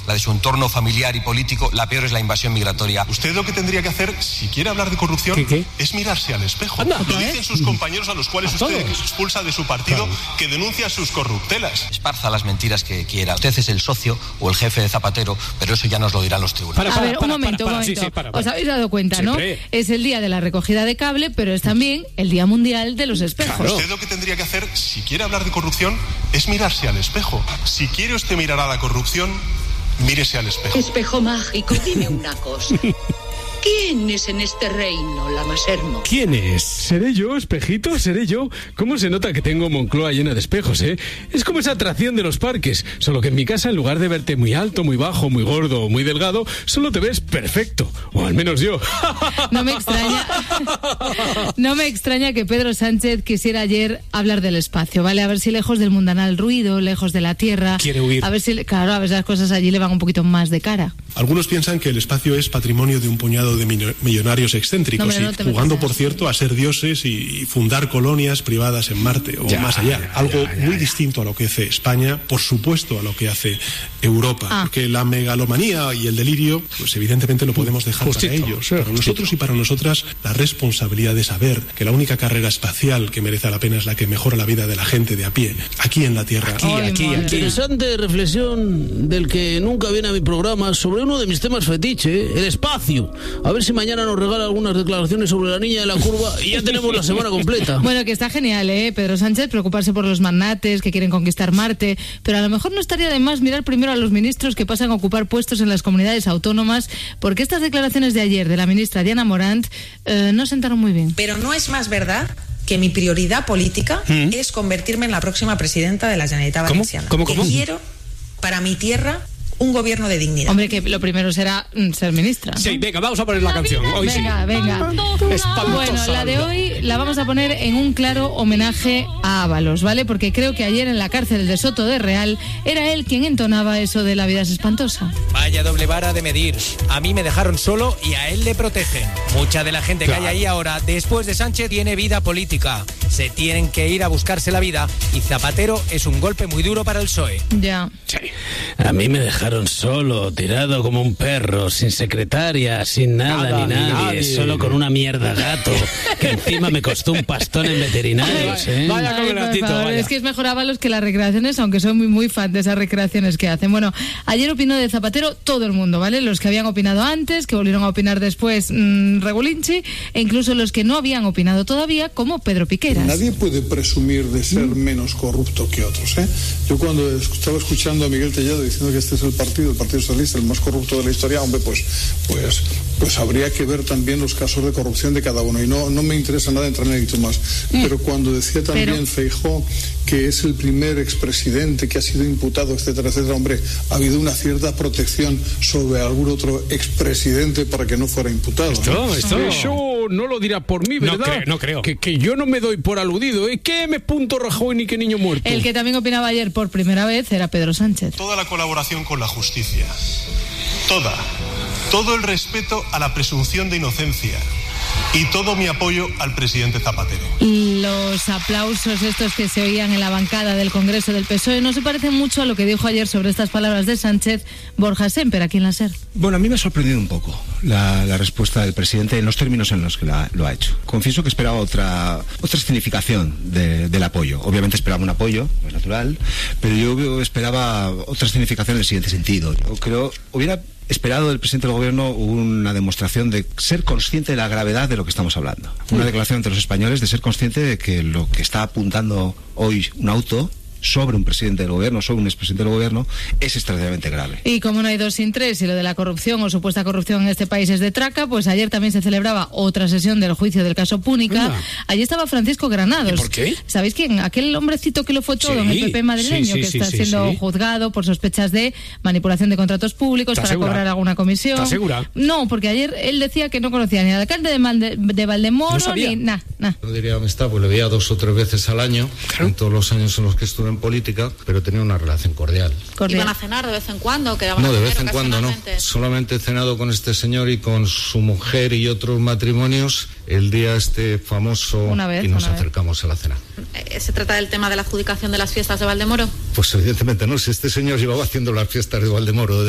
la de su entorno familiar y político, la peor es la invasión migratoria. Usted lo que tendría que hacer, si quiere hablar de corrupción, ¿Qué? es mirarse al espejo. Anda. Lo dicen sus compañeros a los cuales usted expulsa de su partido, que denuncia sus corruptelas. Esparza las mentiras que quiera. Usted es el socio o el jefe de Zapatero, pero eso ya nos lo dirán los tribunales. A ver, un momento. Sí, para. Os habéis dado cuenta, Siempre. ¿no? Es el día de la recogida de cable, pero es también el Día Mundial de los Espejos. Claro. Usted lo que tendría que hacer, si quiere hablar de corrupción, es mirarse al espejo. Si quiere usted mirar a la corrupción, mírese al espejo. Espejo mágico, dime una cosa. ¿Quién es en este reino la más hermosa? ¿Quién es? ¿Seré yo, espejito? ¿Seré yo? ¿Cómo se nota que tengo Moncloa llena de espejos, eh? Es como esa atracción de los parques, solo que en mi casa, en lugar de verte muy alto, muy bajo, muy gordo o muy delgado, solo te ves perfecto, o al menos yo. No me extraña que Pedro Sánchez quisiera ayer hablar del espacio, ¿vale? A ver si lejos del mundanal ruido, lejos de la Tierra... Quiere huir. A ver si las cosas allí le van un poquito más de cara. Algunos piensan que el espacio es patrimonio de un puñado de millonarios excéntricos, jugando, por cierto, a ser dioses y fundar colonias privadas en Marte o más allá. Algo muy distinto a lo que hace España, por supuesto a lo que hace Europa. Porque la megalomanía y el delirio, pues evidentemente lo podemos dejar para ellos. Para nosotros y para nosotras, la responsabilidad de saber que la única carrera espacial que merece la pena es la que mejora la vida de la gente de a pie, aquí en la Tierra. Aquí. Interesante reflexión del que nunca viene a mi programa sobre uno de mis temas fetiche, el espacio. A ver si mañana nos regala algunas declaraciones sobre la niña de la curva y ya tenemos la semana completa. Bueno, que está genial, Pedro Sánchez, preocuparse por los magnates que quieren conquistar Marte, pero a lo mejor no estaría de más mirar primero a los ministros que pasan a ocupar puestos en las comunidades autónomas, porque estas declaraciones de ayer de la ministra Diana Morant no sentaron muy bien. Pero no es más verdad que mi prioridad política es convertirme en la próxima presidenta de la Generalitat Valenciana. ¿Cómo? Que quiero para mi tierra un gobierno de dignidad. Hombre, que lo primero será ser ministra, ¿no? Sí, venga, vamos a poner la canción. Hoy venga. Bueno, la de hoy la vamos a poner en un claro homenaje a Ábalos, ¿vale? Porque creo que ayer en la cárcel de Soto de Real era él quien entonaba eso de la vida es espantosa. Vaya doble vara de medir. A mí me dejaron solo y a él le protegen. Mucha de la gente que hay ahí ahora, después de Sánchez, tiene vida política. Se tienen que ir a buscarse la vida y Zapatero es un golpe muy duro para el PSOE. Ya. Sí. A mí me dejaron solo, tirado como un perro, sin secretaria, sin nada ni nadie, solo con una mierda gato, que encima me costó un pastón en veterinarios, ¿eh? Vaya con el gatito, vaya. Es que es mejor Ábalos que las recreaciones, aunque soy muy fan de esas recreaciones que hacen. Bueno, ayer opinó de Zapatero todo el mundo, ¿vale? Los que habían opinado antes, que volvieron a opinar después, Regulinchi, e incluso los que no habían opinado todavía, como Pedro Piqueras. Nadie puede presumir de ser menos corrupto que otros, ¿eh? Yo cuando estaba escuchando a Miguel Tellado diciendo que este es el Partido Socialista, el más corrupto de la historia, hombre, pues habría que ver también los casos de corrupción de cada uno, y no me interesa nada entrar en méritos más. Pero cuando decía también Feijóo que es el primer expresidente que ha sido imputado, etcétera, hombre, ha habido una cierta protección sobre algún otro expresidente para que no fuera imputado. Eso no lo dirá por mí, ¿verdad? No creo. Que yo no me doy por aludido. ¿Qué M. Rajoy ni qué niño muerto? El que también opinaba ayer por primera vez era Pedro Sánchez. Toda la colaboración con la justicia, todo el respeto a la presunción de inocencia y todo mi apoyo al presidente Zapatero. Los aplausos estos que se oían en la bancada del Congreso del PSOE no se parecen mucho a lo que dijo ayer sobre estas palabras de Sánchez Borja Semper aquí en la SER. Bueno, a mí me ha sorprendido un poco la respuesta del presidente en los términos en los que lo ha hecho. Confieso que esperaba otra significación del apoyo. Obviamente esperaba un apoyo, es natural, pero yo esperaba otra significación en el siguiente sentido. Yo creo, hubiera esperado del presidente del gobierno una demostración de ser consciente de la gravedad de lo que estamos hablando. Una declaración ante los españoles de ser consciente de que lo que está apuntando hoy un auto sobre un presidente del gobierno, sobre un expresidente del gobierno, es extraordinariamente grave. Y como no hay dos sin tres, y lo de la corrupción o supuesta corrupción en este país es de traca, pues ayer también se celebraba otra sesión del juicio del caso Púnica. Allí estaba Francisco Granados. ¿Y por qué? ¿Sabéis quién? Aquel hombrecito que lo fue todo en el PP madrileño, que está siendo juzgado por sospechas de manipulación de contratos públicos para cobrar alguna comisión. ¿Estás segura? No, porque ayer él decía que no conocía ni al alcalde de Valdemoro, ni nada. No diría amistad, pues le veía 2 o 3 veces al año, en todos los años en los que estuve en política, pero tenía una relación cordial. ¿Iban a cenar de vez en cuando? No, de vez en cuando no. Solamente he cenado con este señor y con su mujer y otros matrimonios el día famoso y nos acercamos a la cena. ¿Se trata del tema de la adjudicación de las fiestas de Valdemoro? Pues evidentemente no, si este señor llevaba haciendo las fiestas de Valdemoro